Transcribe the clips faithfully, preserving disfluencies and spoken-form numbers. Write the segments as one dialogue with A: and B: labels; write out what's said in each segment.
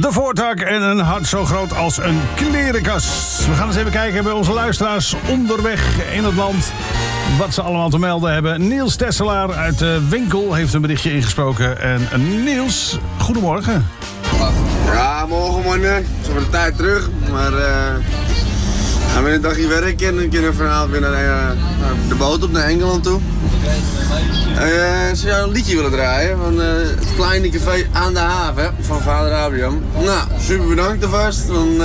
A: De voortak en een hart zo groot als een klerenkast. We gaan eens even kijken bij onze luisteraars onderweg in het land wat ze allemaal te melden hebben. Niels Tesselaar uit de winkel heeft een berichtje ingesproken. En Niels, goedemorgen.
B: Ja, morgen man. Ik ben de tijd terug, maar uh, gaan we een dagje werken en dan kunnen we vanavond weer naar uh, de boot op naar Engeland toe. Uh, ze zou een liedje willen draaien van uh, het kleine café aan de haven van vader Abraham. Nou, super bedankt alvast. Dan, uh,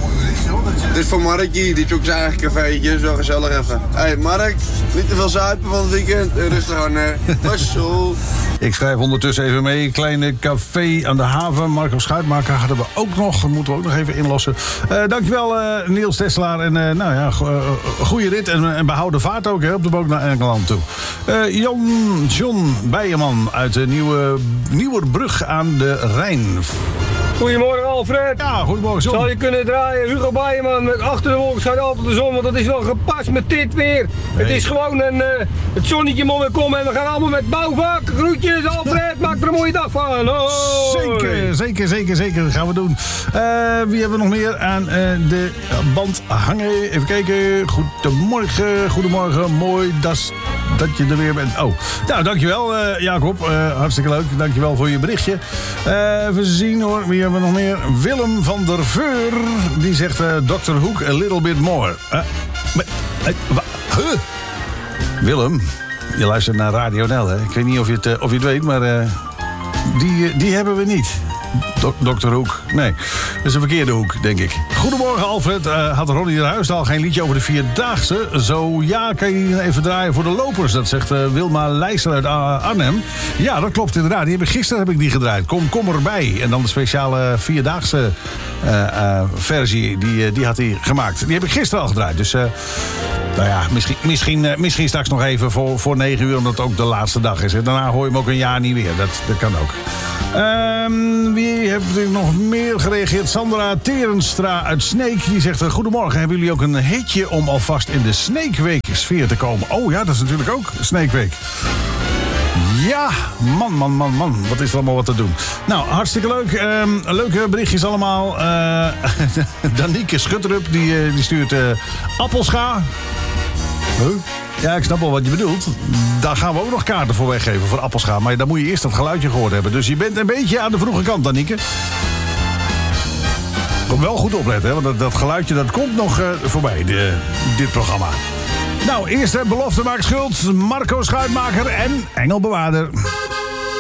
B: het is voor Mark, die heeft ook zijn eigen cafeetje, zo gezellig even. Hé hey Mark, niet te veel zuipen van het weekend, rustig aan. Uh, zo.
A: Ik schrijf ondertussen even mee. Kleine café aan de haven. Marco Schuitmaker hadden we ook nog. Dat moeten we ook nog even inlossen. Uh, dankjewel uh, Niels Tesselaar. En uh, nou ja, go- uh, goede rit. En, en behouden vaart ook hè, op de boot naar Engeland toe. Uh, Jan John Bijeman uit de nieuwe Nieuwerbrug aan de Rijn.
C: Goedemorgen Alfred.
A: Ja, goedemorgen John.
C: Zou je kunnen draaien Hugo Bijeman met achter de wolken schijnt altijd de zon, want dat is wel gepast met dit weer.
A: Nee.
C: Het is gewoon een, uh, het zonnetje moet weer komen en we gaan allemaal met bouwvak. Groetjes Alfred, maak er een mooie dag van. Hoi.
A: Zeker, zeker, zeker, zeker. Dat gaan we doen. Uh, wie hebben we nog meer aan uh, de band hangen? Even kijken. Goedemorgen, goedemorgen. Mooi dat, dat je er weer bent. Oh, nou, dankjewel uh, Jacob. Uh, hartstikke leuk. Dankjewel voor je berichtje. Uh, even zien hoor. Wie hebben we nog meer? Willem van der Veur. Die zegt uh, dokter Hoek a little bit more. Uh, maar, uh, wa- huh? Willem, je luistert naar Radio N L, hè? Ik weet niet of je het, uh, of je het weet, maar uh, die, uh, die hebben we niet. Do- dokter Hoek. Nee, dat is een verkeerde hoek, denk ik. Goedemorgen, Alfred. Uh, had Ronnie de Huis al geen liedje over de Vierdaagse? Zo ja, kan je die even draaien voor de lopers? Dat zegt uh, Wilma Leijster uit uh, Arnhem. Ja, dat klopt inderdaad. Die heb ik, gisteren heb ik die gedraaid. Kom, kom erbij. En dan de speciale Vierdaagse uh, uh, versie, die, uh, die had hij gemaakt. Die heb ik gisteren al gedraaid. Dus... Uh, Nou ja, misschien, misschien, uh, misschien straks nog even voor, voor negen uur, omdat het ook de laatste dag is. Hè. Daarna hoor je hem ook een jaar niet weer. Dat, dat kan ook. Um, wie heeft er nog meer gereageerd? Sandra Terenstra uit Sneek. Die zegt, uh, goedemorgen, hebben jullie ook een hitje om alvast in de Sneekweek sfeer te komen? Oh ja, dat is natuurlijk ook Sneekweek. Ja, man, man, man, man. Wat is er allemaal wat te doen. Nou, hartstikke leuk. Um, leuke berichtjes allemaal. Uh, Danieke Schutterup, die, uh, die stuurt uh, appelscha. Huh? Ja, ik snap wel wat je bedoelt. Daar gaan we ook nog kaarten voor weggeven, voor appelscha. Maar dan moet je eerst dat geluidje gehoord hebben. Dus je bent een beetje aan de vroege kant, Danieke. Kom wel goed opletten, hè? Want dat, dat geluidje dat komt nog uh, voorbij, de, dit programma. Nou, eerst de belofte maakt schuld. Marco Schuitmaker en Engelbewaarder.